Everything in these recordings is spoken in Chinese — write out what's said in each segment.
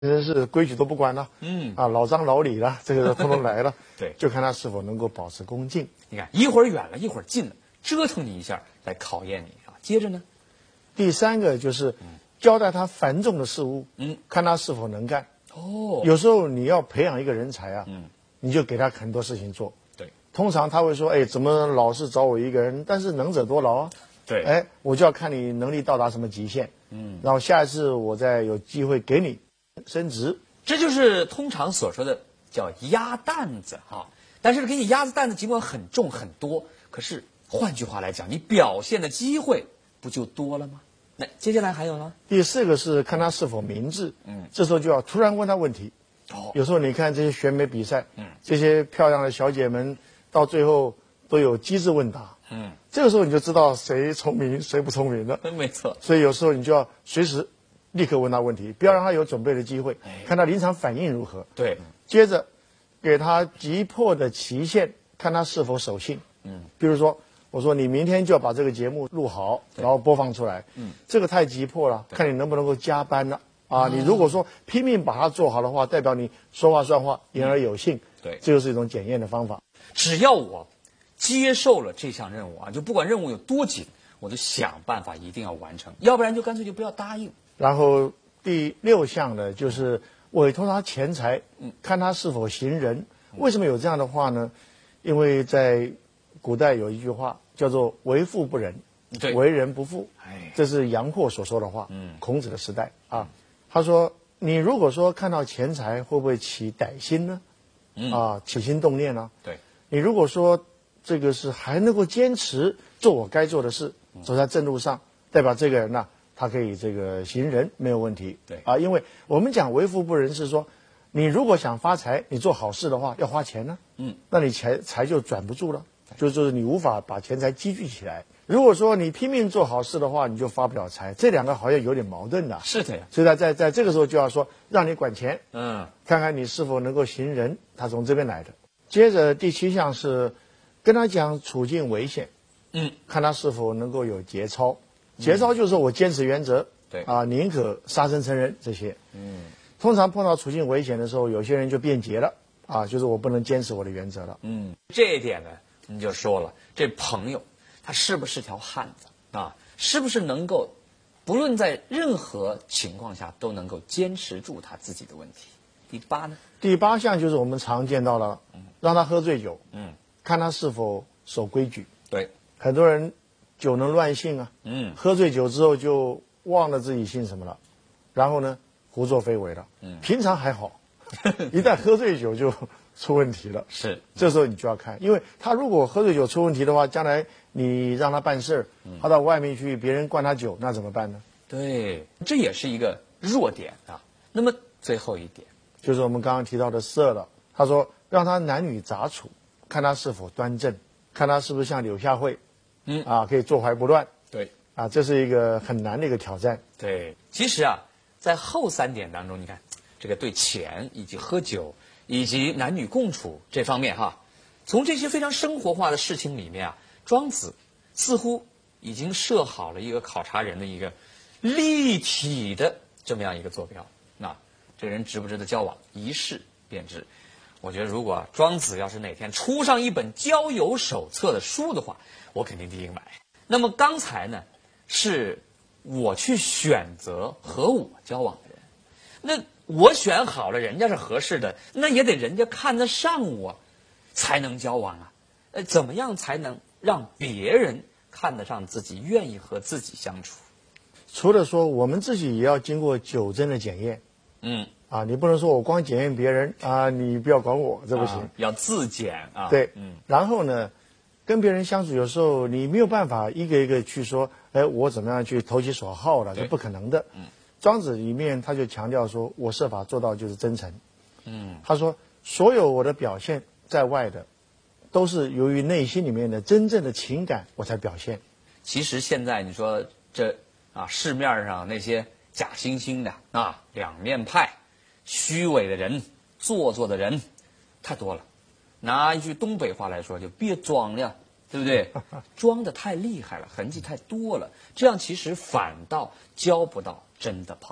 人是规矩都不管了，老张老李了，这个通通来了， 对， 就看他是否能够保持恭敬。 你看一会儿远了，一会儿近了，折腾你一下来考验你啊。接着呢， 第三个就是交代他繁重的事务，看他是否能干。 哦， 有时候你要培养一个人才啊，你就给他很多事情做。 对， 通常他会说，哎，怎么老是找我一个人？但是能者多劳啊。 对， 哎，我就要看你能力到达什么极限，然后下一次我再有机会给你升职。 这就是通常所说的叫压担子哈。但是给你压的担子尽管很重很多，可是换句话来讲，你表现的机会不就多了吗？那接下来还有呢？ 第四个是看他是否明智，这时候就要突然问他问题。有时候你看这些选美比赛，这些漂亮的小姐们到最后都有机智问答，这个时候你就知道谁聪明谁不聪明了。 没错， 所以有时候你就要随时立刻问他问题，不要让他有准备的机会，看他临场反应如何。 对， 接着给他急迫的期限，看他是否守信。比如说我说你明天就要把这个节目录好，然后播放出来，这个太急迫了，看你能不能够加班了啊。你如果说拼命把它做好的话，代表你说话算话，言而有信。 对， 这就是一种检验的方法。 只要我接受了这项任务啊，就不管任务有多紧，我就想办法一定要完成，要不然就干脆就不要答应。 然后第6项呢，就是委托他钱财，看他是否行仁。为什么有这样的话呢？因为在古代有一句话叫做“为富不仁，为人不富”，这是杨货所说的话。孔子的时代啊，他说：“你如果说看到钱财，会不会起歹心呢？起心动念呢？ 对， 你如果说这个是还能够坚持做我该做的事，走在正路上，代表这个人呢，他可以这个行仁没有问题。 对啊，因为我们讲为富不仁是说，你如果想发财，你做好事的话要花钱呢，那你财就转不住了，就是你无法把钱财积聚起来。如果说你拼命做好事的话，你就发不了财，这两个好像有点矛盾的。 是的呀。 所以在这个时候就要说，让你管钱，看看你是否能够行仁，他从这边来的。接着第7项是跟他讲处境危险，看他是否能够有节操。节操就是说我坚持原则， 对啊，宁可杀身成仁这些。通常碰到处境危险的时候，有些人就变节了啊，就是我不能坚持我的原则了。 这一点呢，你就说了，这朋友他是不是条汉子啊？是不是能够不论在任何情况下都能够坚持住他自己的问题？第8呢？ 第8项就是我们常见到了，让他喝醉酒，看他是否守规矩。 对， 很多人酒能乱性啊，喝醉酒之后就忘了自己姓什么了，然后呢胡作非为了，平常还好，一旦喝醉酒就出问题了。 是， 这时候你就要看，因为他如果喝醉酒出问题的话，将来你让他办事儿，他到外面去，别人灌他酒，那怎么办呢？ 对，这也是一个弱点啊。那么最后一点就是我们刚刚提到的色了。他说让他男女杂处，看他是否端正，看他是不是像柳下惠，可以坐怀不乱。 对啊，这是一个很难的一个挑战。 对，其实啊，在后3点当中，你看这个对钱以及喝酒以及男女共处这方面哈，从这些非常生活化的事情里面啊，庄子似乎已经设好了一个考察人的一个立体的这么样一个坐标。那这个人值不值得交往，一试便知。我觉得如果庄子要是哪天出上一本交友手册的书的话，我肯定第一个买。那么刚才呢，是我去选择和我交往的人，那我选好了，人家是合适的，那也得人家看得上我，才能交往啊。怎么样才能让别人看得上自己，愿意和自己相处？ 除了说我们自己也要经过酒真的检验，你不能说我光检验别人啊，你不要管我，这不行， 要自检啊。 对，然后呢，跟别人相处，有时候你没有办法一个一个去说，我怎么样去投其所好了，这不可能的。庄子里面他就强调说，我设法做到就是真诚。他说所有我的表现在外的，都是由于内心里面的真正的情感我才表现。 其实现在你说这市面上那些假惺惺的两面派、虚伪的人、做作的人太多了。拿一句东北话来说，就别装了，对不对？装的太厉害了，痕迹太多了，这样其实反倒交不到真的朋友。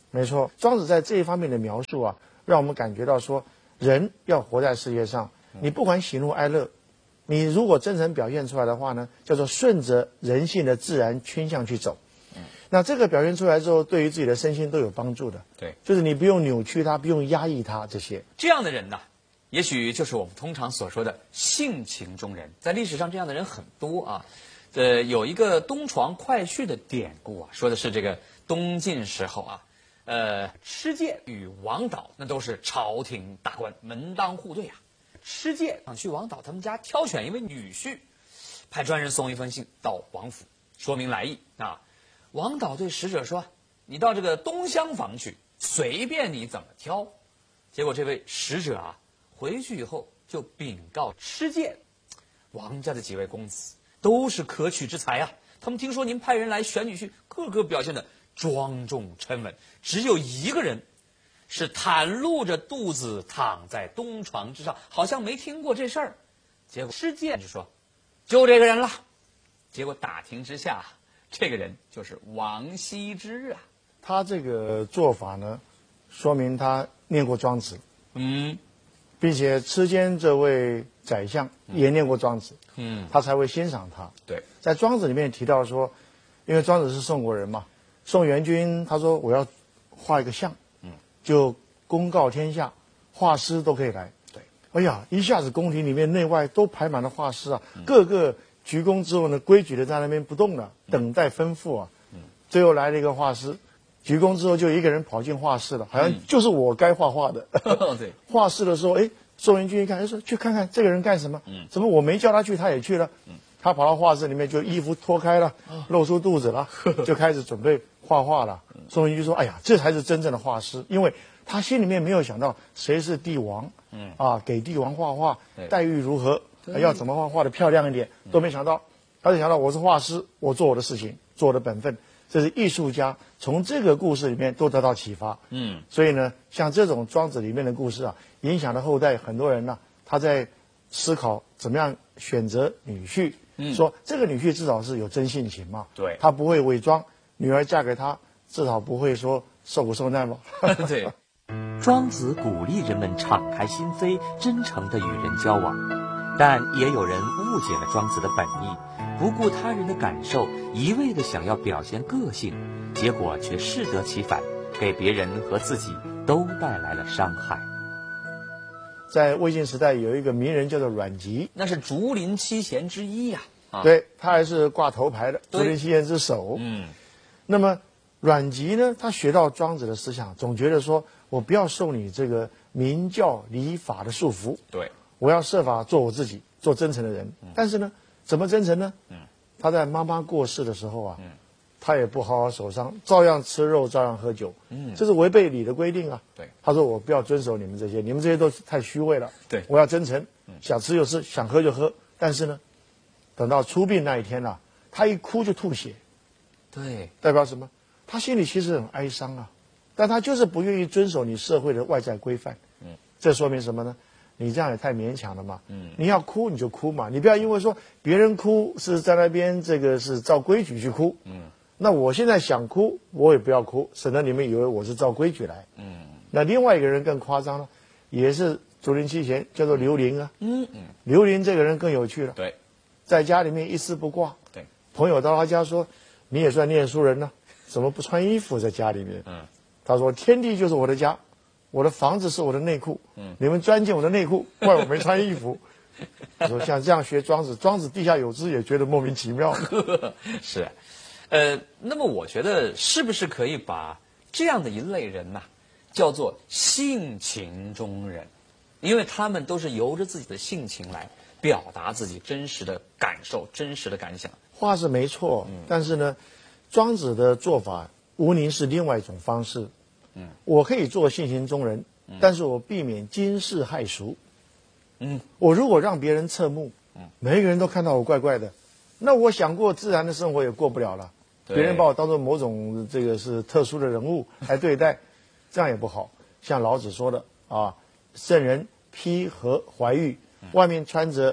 没错，庄子在这一方面的描述啊，让我们感觉到说，人要活在世界上，你不管喜怒哀乐，你如果真诚表现出来的话呢，叫做顺着人性的自然倾向去走。那这个表现出来之后，对于自己的身心都有帮助的。 对， 就是你不用扭曲它，不用压抑它，这些这样的人呢，也许就是我们通常所说的性情中人。在历史上，这样的人很多啊。有一个东床快婿的典故啊，说的是这个东晋时候啊，施剑与王导那都是朝廷大官，门当户对啊。施剑想去王导他们家挑选一位女婿，派专人送一封信到王府，说明来意啊。王导对使者说：“你到这个东厢房去，随便你怎么挑。”结果这位使者啊，回去以后就禀告施剑，王家的几位公子都是可取之才啊。他们听说您派人来选女婿，个个表现得庄重沉稳，只有一个人是袒露着肚子躺在东床之上，好像没听过这事儿。结果施剑就说：“就这个人了。”结果打听之下，这个人就是王羲之啊。 他这个做法呢，说明他念过庄子，并且蚩间这位宰相也念过庄子，他才会欣赏他。 对， 在庄子里面提到说，因为庄子是宋国人嘛，宋元君他说我要画一个像，就公告天下，画师都可以来。 对， 哎呀，一下子宫廷里面内外都排满了画师啊，个个鞠躬之后呢，规矩的在那边不动了，等待吩咐啊。最后来了一个画师，鞠躬之后就一个人跑进画室了，好像就是我该画画的。 对， 画室的时候，哎，宋元君一看，就说去看看这个人干什么？怎么我没叫他去，他也去了？他跑到画室里面，就衣服脱开了，露出肚子了，就开始准备画画了。宋元君说：“哎呀，这才是真正的画师，因为他心里面没有想到谁是帝王，给帝王画画，待遇如何，要怎么画得漂亮一点，都没想到。他就想到我是画师，我做我的事情，做我的本分。这是艺术家从这个故事里面都得到启发。所以呢，像这种庄子里面的故事啊，影响了后代很多人呢，他在思考怎么样选择女婿。说这个女婿至少是有真性情嘛， 对， 他不会伪装，女儿嫁给他至少不会说受苦受难吧。 对， 庄子鼓励人们敞开心扉，真诚地与人交往，但也有人误解了庄子的本意，不顾他人的感受，一味地想要表现个性，结果却适得其反，给别人和自己都带来了伤害。 在魏晋时代有一个名人叫做阮籍， 那是竹林七贤之一呀。 对，他还是挂头牌的竹林七贤之首。那么阮籍呢，他学到庄子的思想，总觉得说我不要受你这个名教礼法的束缚， 对， 我要设法做我自己，做真诚的人。但是呢，怎么真诚呢？他在妈妈过世的时候啊，他也不好好守丧，照样吃肉，照样喝酒。这是违背礼的规定啊。 对， 他说我不要遵守你们这些，你们这些都太虚伪了。 对， 我要真诚，想吃就吃，想喝就喝。但是呢，等到出殡那一天啊，他一哭就吐血。 对， 代表什么？他心里其实很哀伤啊，但他就是不愿意遵守你社会的外在规范。这说明什么呢？你这样也太勉强了嘛。你要哭你就哭嘛，你不要因为说别人哭是在那边这个是照规矩去哭。那我现在想哭，我也不要哭，省得你们以为我是照规矩来。那另外一个人更夸张了，也是竹林七贤，叫做刘伶啊。刘伶这个人更有趣了。 对， 在家里面一丝不挂。 对， 朋友到他家说，你也算念书人呢，怎么不穿衣服在家里面？他说天地就是我的家，我的房子是我的内库。你们钻进我的内库，怪我没穿衣服。说像这样学庄子，庄子地下有知也觉得莫名其妙。 是。那么我觉得是不是可以把这样的一类人呐，叫做性情中人？因为他们都是由着自己的性情来表达自己真实的感受、真实的感想。 话是没错，但是呢，庄子的做法无宁是另外一种方式。我可以做性情中人，但是我避免惊世骇俗。我如果让别人侧目，每一个人都看到我怪怪的，那我想过自然的生活也过不了了。别人把我当作某种这个是特殊的人物来对待，这样也不好。像老子说的啊，圣人披和怀玉，外面穿着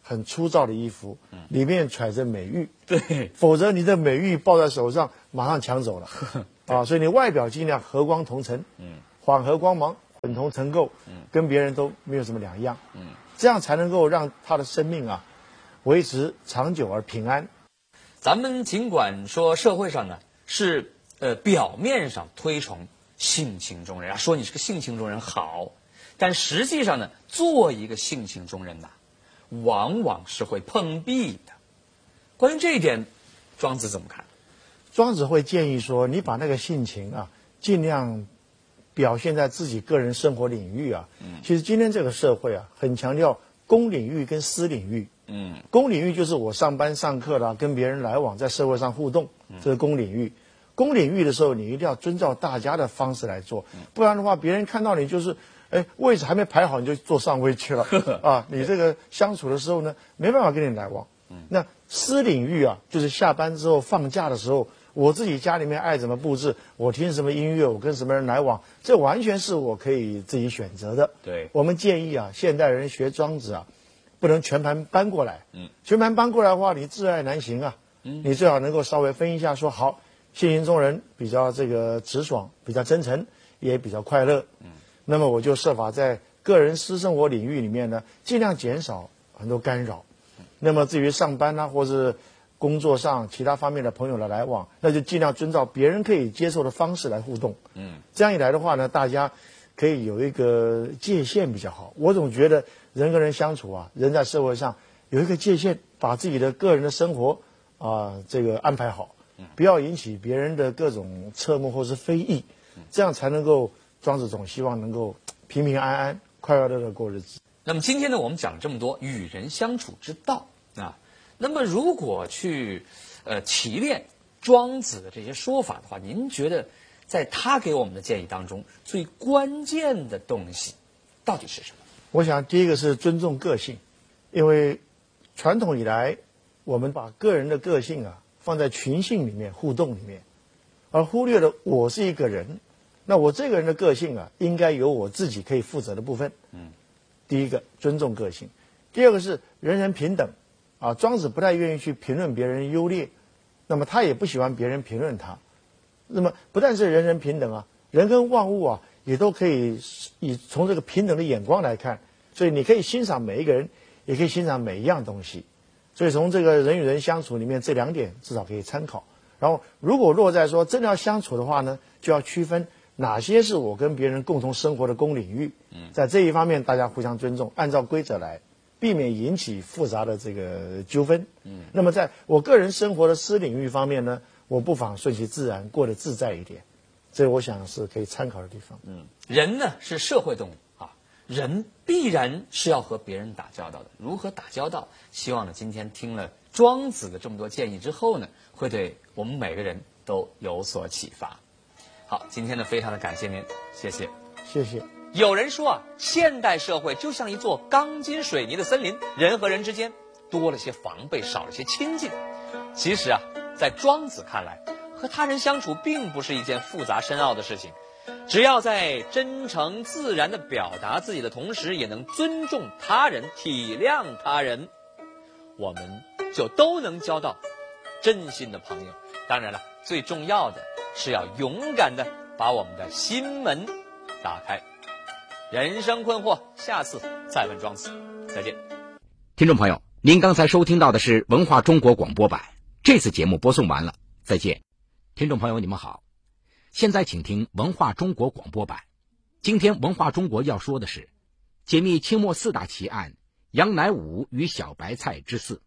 很粗糙的衣服，里面揣着美玉， 对， 否则你的美玉抱在手上，马上抢走了啊！所以你外表尽量和光同尘，缓和光芒，混同尘垢，跟别人都没有什么两样，这样才能够让他的生命啊维持长久而平安。 咱们尽管说社会上呢是表面上推崇性情中人啊，说你是个性情中人好，但实际上呢，做一个性情中人呐，往往是会碰壁的。关于这一点，庄子怎么看？ 庄子会建议说，你把那个性情啊，尽量表现在自己个人生活领域啊。其实今天这个社会啊，很强调公领域跟私领域。公领域就是我上班上课啦，跟别人来往，在社会上互动，这是公领域。公领域的时候，你一定要遵照大家的方式来做，不然的话，别人看到你就是，位置还没排好你就坐上位去了啊！你这个相处的时候呢，没办法跟你来往。那私领域啊，就是下班之后放假的时候，我自己家里面爱怎么布置，我听什么音乐，我跟什么人来往，这完全是我可以自己选择的。 对， 我们建议啊，现代人学庄子啊，不能全盘搬过来。全盘搬过来的话，你自爱难行啊。你最好能够稍微分一下，说好，性情中人比较这个直爽，比较真诚，也比较快乐。那么我就设法在个人私生活领域里面呢，尽量减少很多干扰。那么至于上班啊，或是工作上其他方面的朋友的来往，那就尽量遵照别人可以接受的方式来互动。这样一来的话呢，大家可以有一个界限比较好。我总觉得人跟人相处啊，人在社会上有一个界限，把自己的个人的生活这个安排好，不要引起别人的各种侧目或是非议，这样才能够庄子总希望能够平平安安、快快乐乐过日子。 那么今天呢，我们讲了这么多与人相处之道啊。那么如果去提炼庄子的这些说法的话，您觉得在他给我们的建议当中，最关键的东西到底是什么？ 我想第一个是尊重个性，因为传统以来我们把个人的个性啊放在群性里面互动里面，而忽略了我是一个人，那我这个人的个性啊应该有我自己可以负责的部分。第一个尊重个性，第二个是人人平等啊。庄子不太愿意去评论别人优劣，那么他也不喜欢别人评论他。那么不但是人人平等啊，人跟万物啊也都可以从这个平等的眼光来看，所以你可以欣赏每一个人，也可以欣赏每一样东西。所以从这个人与人相处里面，这两点至少可以参考。然后如果落在说真的要相处的话呢，就要区分哪些是我跟别人共同生活的公领域，在这一方面大家互相尊重，按照规则来，避免引起复杂的这个纠纷。那么在我个人生活的私领域方面呢，我不妨顺其自然，过得自在一点，这我想是可以参考的地方。 人呢是社会动物啊，人必然是要和别人打交道的。如何打交道？希望呢今天听了庄子的这么多建议之后呢，会对我们每个人都有所启发。好，今天呢非常的感谢您，谢谢。 谢谢。 有人说啊，现代社会就像一座钢筋水泥的森林，人和人之间多了些防备，少了些亲近。其实啊，在庄子看来，和他人相处并不是一件复杂深奥的事情，只要在真诚自然地表达自己的同时，也能尊重他人、体谅他人，我们就都能交到真心的朋友。当然了，最重要的是要勇敢地把我们的心门打开。人生困惑，下次再问庄子。再见。 听众朋友，您刚才收听到的是文化中国广播版，这次节目播送完了，再见。听众朋友你们好，现在请听文化中国广播版。今天文化中国要说的是解密清末四大奇案杨乃武与小白菜之四。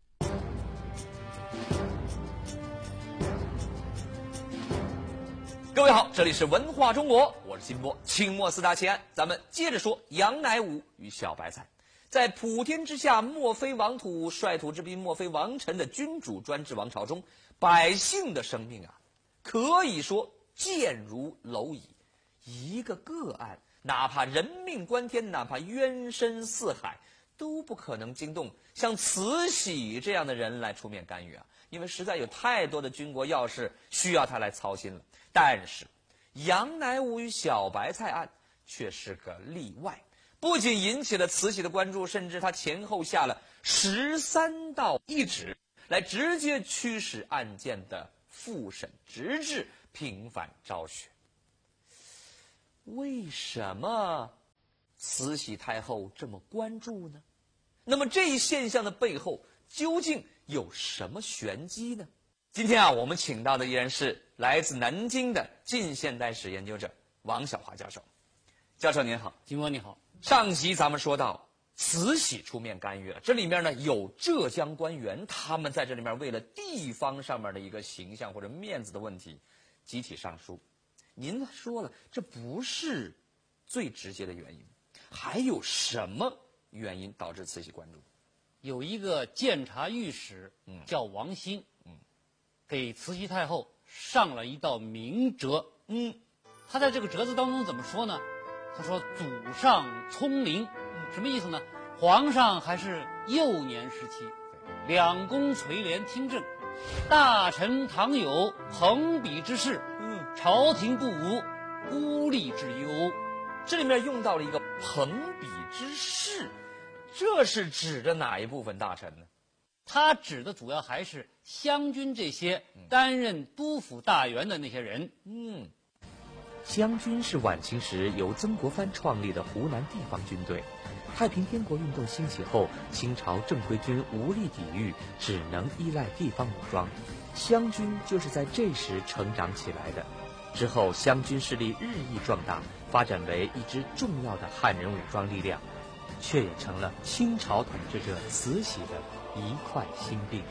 各位好，这里是文化中国，我是金波。清末四大奇案，咱们接着说杨乃武与小白菜。在普天之下莫非王土，率土之滨莫非王臣的君主专制王朝中，百姓的生命啊，可以说贱如蝼蚁。一个个案，哪怕人命关天，哪怕冤深似海，都不可能惊动像慈禧这样的人来出面干预啊，因为实在有太多的军国要事需要他来操心了。但是杨乃武与小白菜案却是个例外， 不仅引起了慈禧的关注，甚至他前后下了13道懿旨，来直接驱使案件的复审，直至平反昭雪。为什么慈禧太后这么关注呢？那么这一现象的背后究竟有什么玄机呢？今天啊，我们请到的依然是来自南京的近现代史研究者王晓华教授。教授您好。 金波你好。 上集咱们说到慈禧出面干预了，这里面呢有浙江官员，他们在这里面为了地方上面的一个形象或者面子的问题集体上书。您说了，这不是最直接的原因，还有什么原因导致慈禧关注？ 有一个监察御史叫王兴，给慈禧太后上了一道明折。他在这个折子当中怎么说呢？他说祖上聪明，什么意思呢？皇上还是幼年时期，两宫垂帘听政，大臣倘有朋比之事，朝廷不无孤立之忧。 这里面用到了一个朋比之事，这是指的哪一部分大臣呢？ 他指的主要还是湘军这些担任督抚大员的那些人。 湘军是晚清时由曾国藩创立的湖南地方军队。太平天国运动兴起后，清朝正规军无力抵御，只能依赖地方武装。湘军就是在这时成长起来的。之后，湘军势力日益壮大，发展为一支重要的汉人武装力量，却也成了清朝统治者慈禧的一块心病。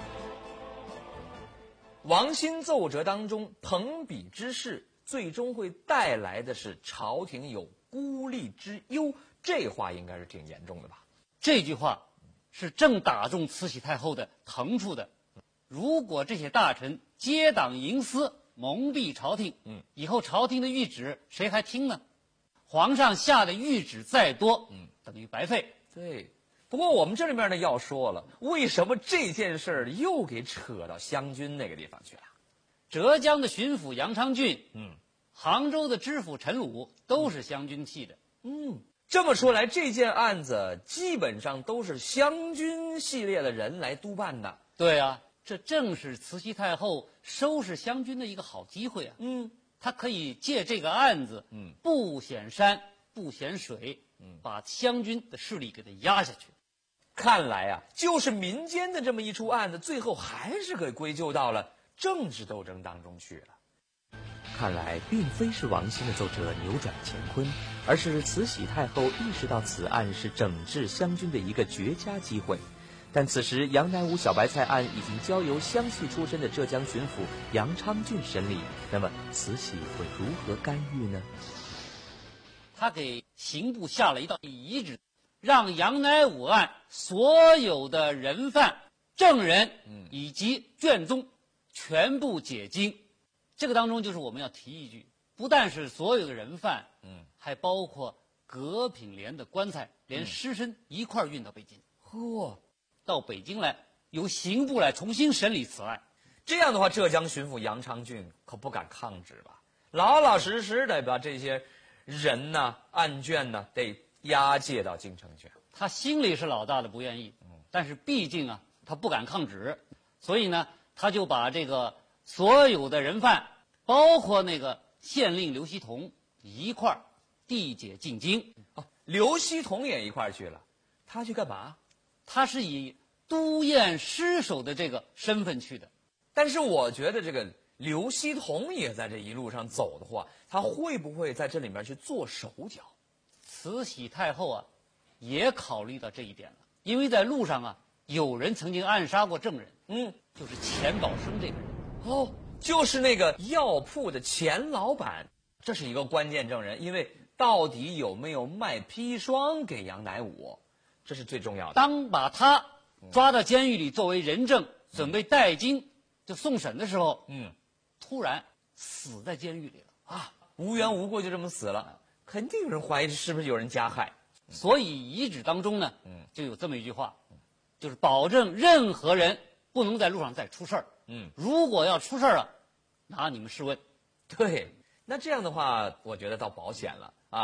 王兴奏折当中朋比之事最终会带来的是朝廷有孤立之忧，这话应该是挺严重的吧？ 这句话是正打中慈禧太后的疼处的。如果这些大臣结党营私，蒙蔽朝廷，以后朝廷的谕旨谁还听呢？皇上下的谕旨再多，等于白费。 对。不过我们这里面呢要说了，为什么这件事儿又给扯到湘军那个地方去了？ 浙江的巡抚杨昌俊，杭州的知府陈鲁都是湘军系的。 这么说来，这件案子基本上都是湘军系列的人来督办的。 对啊，这正是慈禧太后收拾湘军的一个好机会啊。她可以借这个案子，不显山不显水，把湘军的势力给它压下去。 看来啊，就是民间的这么一出案子，最后还是给归咎到了政治斗争当中去了。 看来并非是王兴的奏折扭转乾坤，而是慈禧太后意识到此案是整治湘军的一个绝佳机会。但此时杨乃武小白菜案已经交由湘系出身的浙江巡抚杨昌俊审理，那么慈禧会如何干预呢？ 他给刑部下了一道遗旨，让杨乃武案所有的人犯、证人以及卷宗全部解经。这个当中就是我们要提一句，不但是所有的人犯，还包括葛品莲的棺材，连尸身一块运到北京。到北京来，由刑部来重新审理此案。 这样的话，浙江巡抚杨昌俊可不敢抗旨吧？老老实实的把这些人呢、案卷呢，得押解到京城去。 他心里是老大的不愿意，但是毕竟啊，他不敢抗旨，所以呢，他就把这个所有的人犯，包括那个县令刘锡同一块递解进京。 刘锡同也一块去了，他去干嘛？ 他是以督验尸首的这个身份去的。 但是我觉得这个刘锡同也在这一路上走的话，他会不会在这里面去做手脚？ 慈禧太后啊，也考虑到这一点了，因为在路上啊，有人曾经暗杀过证人，就是钱宝生这个人。 就是那个药铺的钱老板，这是一个关键证人，因为到底有没有卖砒霜给杨乃武，这是最重要的。 当把他抓到监狱里作为人证，准备带京就送审的时候，突然死在监狱里了无缘无故就这么死了，肯定有人怀疑是不是有人加害。 所以遗旨当中呢，就有这么一句话，就是保证任何人不能在路上再出事儿。如果要出事儿了，拿你们试问。 对，那这样的话，我觉得倒保险了啊。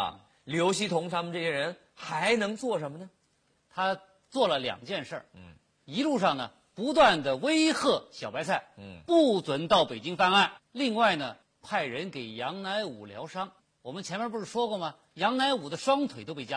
刘锡同他们这些人还能做什么呢？ 他做了2件事儿。一路上呢，不断的威吓小白菜，不准到北京犯案。另外呢，派人给杨乃武疗伤。我们前面不是说过吗？杨乃武的双腿都被夹